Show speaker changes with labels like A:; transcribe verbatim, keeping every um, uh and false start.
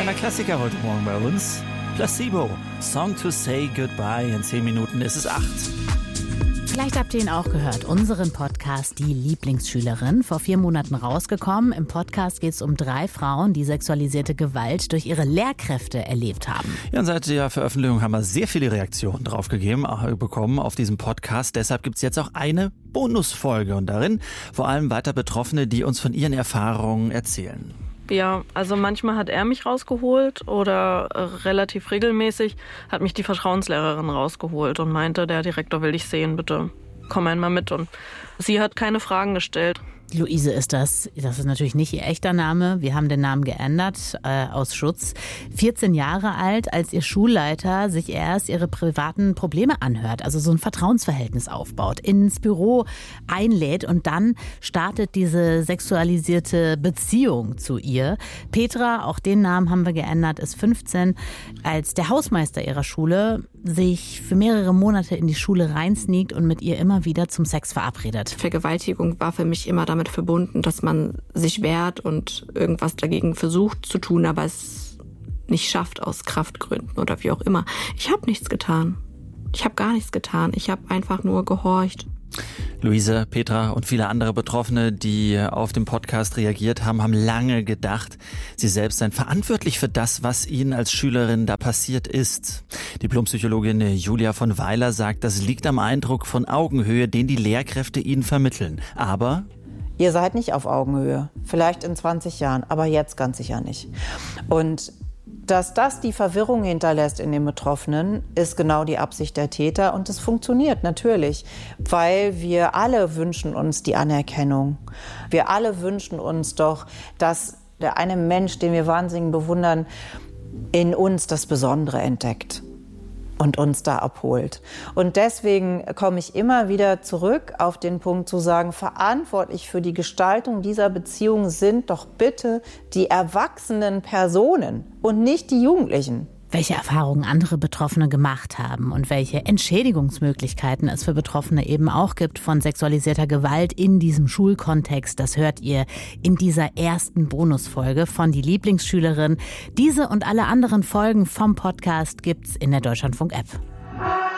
A: kleiner Klassiker heute Morgen bei uns. Placebo, Song to Say Goodbye. In zehn Minuten ist es acht.
B: Vielleicht habt ihr ihn auch gehört, unseren Podcast Die Lieblingsschülerin, vor vier Monaten rausgekommen. Im Podcast geht es um drei Frauen, die sexualisierte Gewalt durch ihre Lehrkräfte erlebt haben.
A: Ja, und seit der Veröffentlichung haben wir sehr viele Reaktionen drauf gegeben, äh, bekommen auf diesem Podcast. Deshalb gibt es jetzt auch eine Bonusfolge und darin vor allem weiter Betroffene, die uns von ihren Erfahrungen erzählen.
C: Ja, also manchmal hat er mich rausgeholt oder äh, relativ regelmäßig hat mich die Vertrauenslehrerin rausgeholt und meinte, der Direktor will dich sehen, bitte komm einmal mit. Und sie hat keine Fragen gestellt.
B: Luise ist das. Das ist natürlich nicht ihr echter Name. Wir haben den Namen geändert äh, aus Schutz. vierzehn Jahre alt, als ihr Schulleiter sich erst ihre privaten Probleme anhört, also so ein Vertrauensverhältnis aufbaut, ins Büro einlädt und dann startet diese sexualisierte Beziehung zu ihr. Petra, auch den Namen haben wir geändert, ist fünfzehn, als der Hausmeister ihrer Schule sich für mehrere Monate in die Schule reinsneakt und mit ihr immer wieder zum Sex verabredet.
D: Vergewaltigung war für mich immer damit verbunden, dass man sich wehrt und irgendwas dagegen versucht zu tun, aber es nicht schafft aus Kraftgründen oder wie auch immer. Ich habe nichts getan. Ich habe gar nichts getan. Ich habe einfach nur gehorcht.
A: Luise, Petra und viele andere Betroffene, die auf den Podcast reagiert haben, haben lange gedacht, sie selbst seien verantwortlich für das, was ihnen als Schülerin da passiert ist. Diplompsychologin Julia von Weiler sagt, das liegt am Eindruck von Augenhöhe, den die Lehrkräfte ihnen vermitteln. Aber
E: ihr seid nicht auf Augenhöhe. Vielleicht in zwanzig Jahren, aber jetzt ganz sicher nicht. Und dass das die Verwirrung hinterlässt in den Betroffenen, ist genau die Absicht der Täter. Und es funktioniert natürlich, weil wir alle wünschen uns die Anerkennung. Wir alle wünschen uns doch, dass der eine Mensch, den wir wahnsinnig bewundern, in uns das Besondere entdeckt und uns da abholt. Und deswegen komme ich immer wieder zurück auf den Punkt zu sagen, verantwortlich für die Gestaltung dieser Beziehung sind doch bitte die erwachsenen Personen und nicht die Jugendlichen.
B: Welche Erfahrungen andere Betroffene gemacht haben und welche Entschädigungsmöglichkeiten es für Betroffene eben auch gibt von sexualisierter Gewalt in diesem Schulkontext, das hört ihr in dieser ersten Bonusfolge von Die Lieblingsschülerin. Diese und alle anderen Folgen vom Podcast gibt's in der Deutschlandfunk-App.